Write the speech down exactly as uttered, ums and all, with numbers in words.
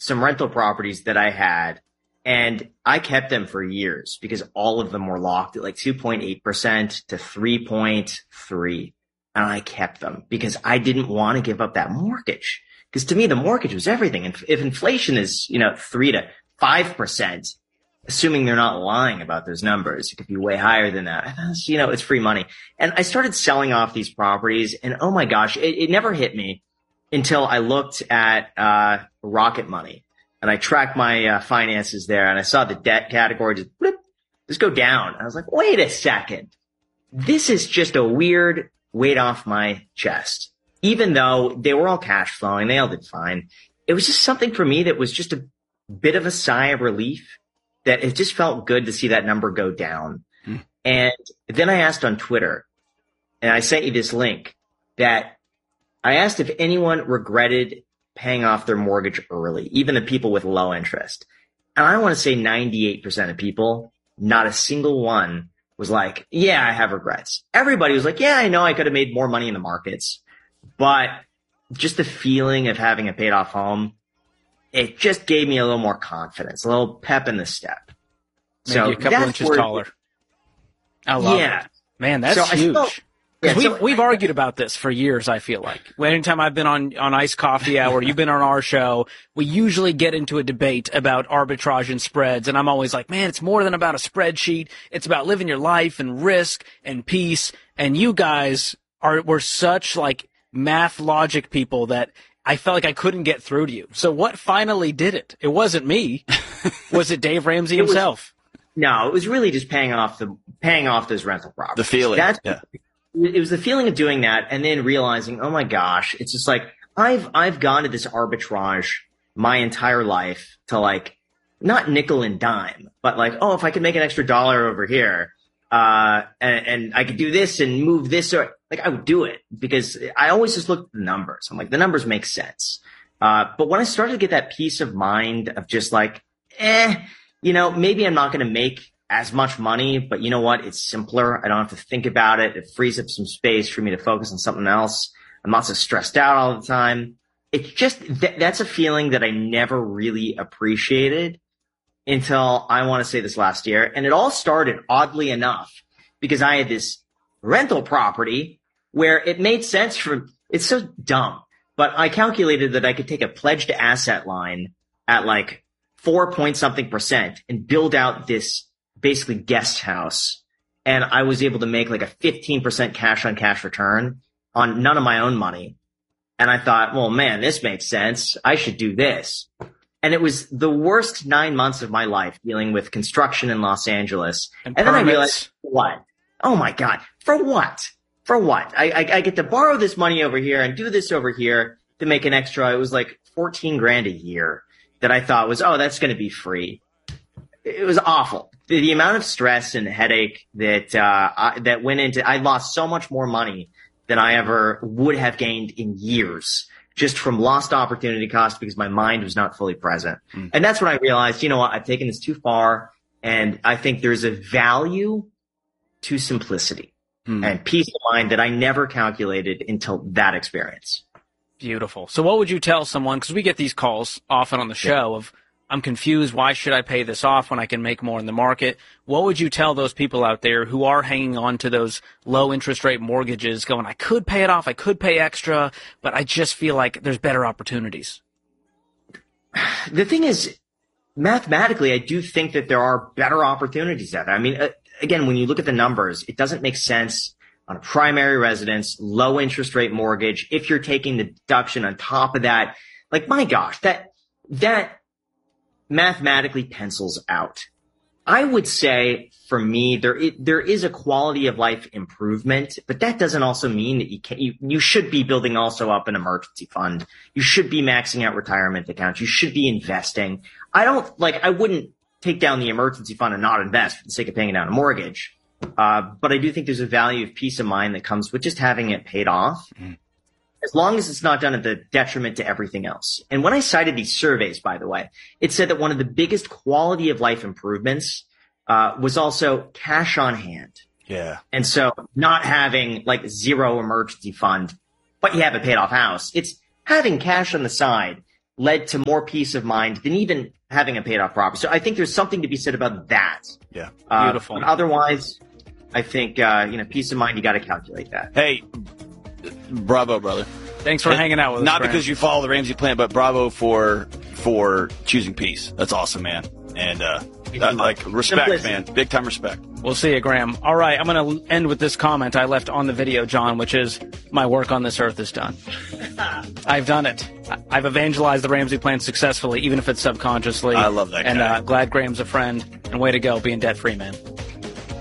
some rental properties that I had, and I kept them for years because all of them were locked at like two point eight percent to three point three. And I kept them because I didn't want to give up that mortgage. Because to me, the mortgage was everything. And if inflation is, you know, three to five percent, assuming they're not lying about those numbers, it could be way higher than that. You know, it's free money. And I started selling off these properties, and oh my gosh, it, it never hit me until I looked at uh Rocket Money, and I tracked my uh, finances there, and I saw the debt category just bloop, just go down. I was like, wait a second, this is just a weird weight off my chest. Even though they were all cash flowing, they all did fine. It was just something for me that was just a bit of a sigh of relief, that it just felt good to see that number go down. Hmm. And then I asked on Twitter, and I sent you this link, that I asked if anyone regretted paying off their mortgage early, even the people with low interest. And I want to say ninety-eight percent of people, not a single one was like, yeah, I have regrets. Everybody was like, yeah, I know I could have made more money in the markets. But just the feeling of having a paid off home, it just gave me a little more confidence, a little pep in the step. Maybe so a couple inches where, taller. I love yeah. it. Man, that's so huge. Still, yeah, we've, so, we've argued about this for years, I feel like. Anytime I've been on, on Iced Coffee Hour, you've been on our show, we usually get into a debate about arbitrage and spreads, and I'm always like, man, it's more than about a spreadsheet. It's about living your life and risk and peace, and you guys are were such, like, math logic people that I felt like I couldn't get through to you. So what finally did it? It wasn't me. Was it Dave Ramsey himself? Was, no, it was really just paying off the paying off those rental properties. The feeling. That's, yeah. It was the feeling of doing that, and then realizing, oh my gosh, it's just like I've I've gone to this arbitrage my entire life to, like, not nickel and dime, but like, oh, if I could make an extra dollar over here, uh, and, and I could do this and move this, or like I would do it because I always just looked at the numbers. I'm like, the numbers make sense. Uh, but when I started to get that peace of mind of just like, eh, you know, maybe I'm not going to make as much money, but you know what? It's simpler. I don't have to think about it. It frees up some space for me to focus on something else. I'm not so stressed out all the time. It's just, th- that's a feeling that I never really appreciated until, I want to say, this last year. And it all started, oddly enough, because I had this rental property where it made sense for, it's so dumb, but I calculated that I could take a pledged asset line at like four point something percent and build out this basically guest house. And I was able to make like a fifteen percent cash on cash return on none of my own money. And I thought, well, man, this makes sense. I should do this. And it was the worst nine months of my life dealing with construction in Los Angeles. And, and then I realized, what? Oh my God. For what? For what? I, I, I get to borrow this money over here and do this over here to make an extra. It was like fourteen grand a year that I thought was, oh, that's going to be free. It was awful. The, the amount of stress and headache that, uh, I, that went into, I lost so much more money than I ever would have gained in years, just from lost opportunity cost because my mind was not fully present. Mm. And that's when I realized, you know what, I've taken this too far, and I think there's a value to simplicity mm. and peace of mind that I never calculated until that experience. Beautiful. So what would you tell someone, because we get these calls often on the show yeah. of, I'm confused, why should I pay this off when I can make more in the market? What would you tell those people out there who are hanging on to those low interest rate mortgages going, I could pay it off, I could pay extra, but I just feel like there's better opportunities? The thing is, mathematically, I do think that there are better opportunities out there. I mean, uh, again, when you look at the numbers, it doesn't make sense on a primary residence, low interest rate mortgage. If you're taking the deduction on top of that, like, my gosh, that, that, mathematically pencils out. I would say for me, there is, there is a quality of life improvement, but that doesn't also mean that you can you, you should be building also up an emergency fund. You should be maxing out retirement accounts. You should be investing. I don't like, I wouldn't take down the emergency fund and not invest for the sake of paying down a mortgage. Uh, but I do think there's a value of peace of mind that comes with just having it paid off. Mm. As long as it's not done at the detriment to everything else. And when I cited these surveys, by the way, it said that one of the biggest quality of life improvements uh, was also cash on hand. Yeah. And so not having like zero emergency fund, but you have a paid off house. It's having cash on the side led to more peace of mind than even having a paid off property. So I think there's something to be said about that. Yeah. Uh, Beautiful. But otherwise, I think, uh, you know, peace of mind, you got to calculate that. Hey, bravo, brother. Thanks for and hanging out with us. Not Graham. because you follow the Ramsey plan, but bravo for for choosing peace. That's awesome, man. And uh, that, like respect, Simplicity. man. Big time respect. We'll see you, Graham. All right, I'm going to end with this comment I left on the video, John, which is, my work on this earth is done. I've done it. I've evangelized the Ramsey plan successfully, even if it's subconsciously. I love that guy. And uh, glad Graham's a friend. And way to go, being debt-free, man.